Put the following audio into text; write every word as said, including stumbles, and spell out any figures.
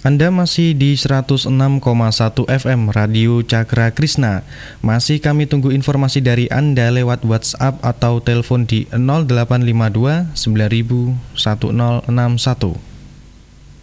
Anda masih di seratus enam koma satu F M Radio Cakra Krisna. Masih kami tunggu informasi dari Anda lewat WhatsApp atau telepon di nol delapan lima dua sembilan nol satu nol enam satu.